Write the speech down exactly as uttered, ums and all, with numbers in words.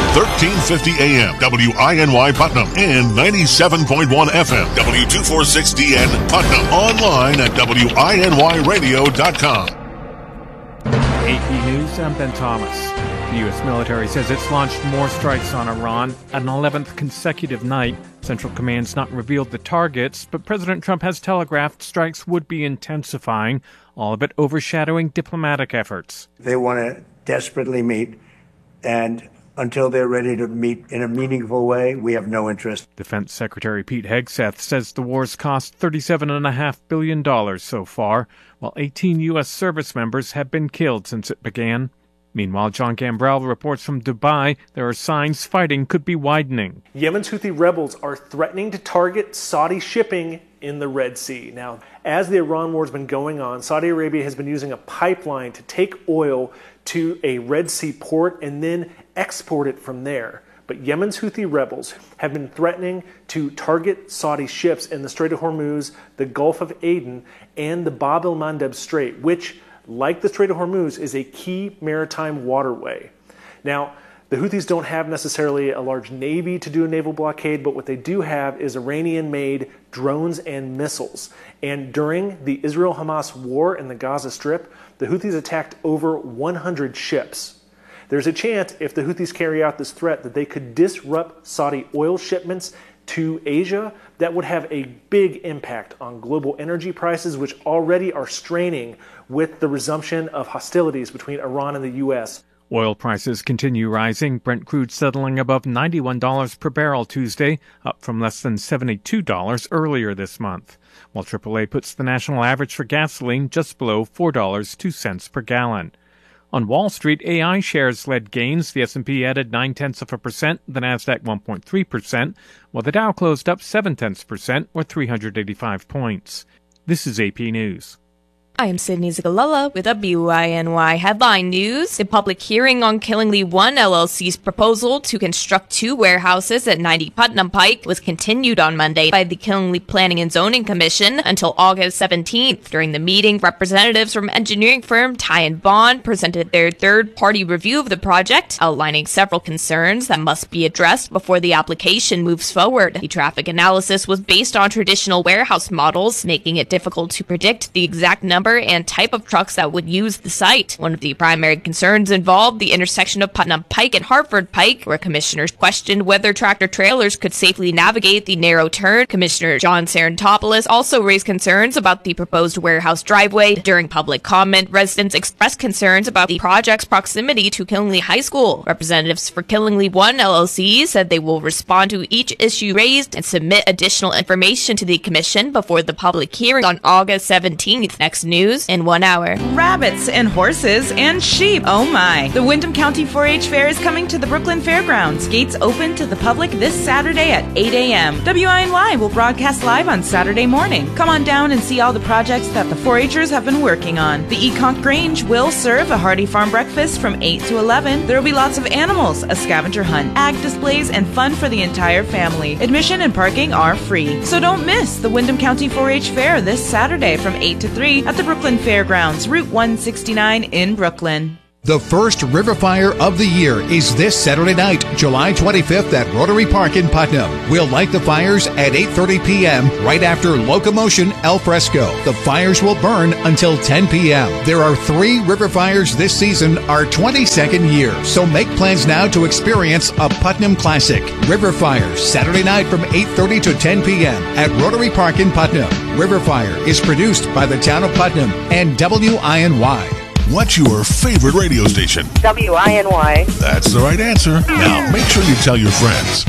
thirteen fifty A M, W I N Y Putnam, and ninety-seven point one F M, W two forty-six D N Putnam. Online at W I N Y radio dot com. A P News, I'm Ben Thomas. The U S military says it's launched more strikes on Iran at an eleventh consecutive night. Central Command's not revealed the targets, but President Trump has telegraphed strikes would be intensifying, all of it overshadowing diplomatic efforts. They want to desperately meet, and until they're ready to meet in a meaningful way, we have no interest. Defense Secretary Pete Hegseth says the war's cost thirty-seven point five billion dollars so far, while eighteen U S service members have been killed since it began. Meanwhile, John Gambrell reports from Dubai there are signs fighting could be widening. Yemen's Houthi rebels are threatening to target Saudi shipping in the Red Sea. Now, as the Iran war has been going on, Saudi Arabia has been using a pipeline to take oil to a Red Sea port and then export it from there. But Yemen's Houthi rebels have been threatening to target Saudi ships in the Strait of Hormuz, the Gulf of Aden, and the Bab el-Mandeb Strait, which, like the Strait of Hormuz, is a key maritime waterway. Now, the Houthis don't have necessarily a large navy to do a naval blockade, but what they do have is Iranian-made drones and missiles. And during the Israel-Hamas war in the Gaza Strip, the Houthis attacked over one hundred ships. There's a chance, if the Houthis carry out this threat, that they could disrupt Saudi oil shipments to Asia. That would have a big impact on global energy prices, which already are straining with the resumption of hostilities between Iran and the U S. Oil prices continue rising, Brent crude settling above ninety-one dollars per barrel Tuesday, up from less than seventy-two dollars earlier this month, while triple A puts the national average for gasoline just below four dollars and two cents per gallon. On Wall Street, A I shares led gains. The S and P added nine-tenths of a percent, the Nasdaq one point three percent, while the Dow closed up seven-tenths percent, or three hundred eighty-five points. This is A P News. I am Sydney Zagalala with W I N Y Headline News. The public hearing on Killingly One L L C's proposal to construct two warehouses at ninety Putnam Pike was continued on Monday by the Killingly Planning and Zoning Commission until August seventeenth. During the meeting, representatives from engineering firm Ty and Bond presented their third-party review of the project, outlining several concerns that must be addressed before the application moves forward. The traffic analysis was based on traditional warehouse models, making it difficult to predict the exact number and type of trucks that would use the site. One of the primary concerns involved the intersection of Putnam Pike and Hartford Pike, where commissioners questioned whether tractor-trailers could safely navigate the narrow turn. Commissioner John Sarantopoulos also raised concerns about the proposed warehouse driveway. During public comment, residents expressed concerns about the project's proximity to Killingly High School. Representatives for Killingly One L L C said they will respond to each issue raised and submit additional information to the commission before the public hearing on August seventeenth. Next news in one hour. Rabbits and horses and sheep. Oh my. The Windham County four H Fair is coming to the Brooklyn Fairgrounds. Gates open to the public this Saturday at eight a.m. W I N Y will broadcast live on Saturday morning. Come on down and see all the projects that the four H'ers have been working on. The Econk Grange will serve a hearty farm breakfast from eight to eleven. There will be lots of animals, a scavenger hunt, ag displays, and fun for the entire family. Admission and parking are free. So don't miss the Windham County four H Fair this Saturday from eight to three at the Brooklyn Fairgrounds, Route one sixty-nine in Brooklyn. The first River Fire of the year is this Saturday night, July twenty-fifth at Rotary Park in Putnam. We'll light the fires at eight thirty p.m. right after Locomotion Al Fresco. The fires will burn until ten p.m. There are three River Fires this season, our twenty-second year. So make plans now to experience a Putnam classic. River Fires, Saturday night from eight thirty to ten p.m. at Rotary Park in Putnam. River Fire is produced by the town of Putnam and W I N Y. What's your favorite radio station? W I N Y. That's the right answer. Now, make sure you tell your friends.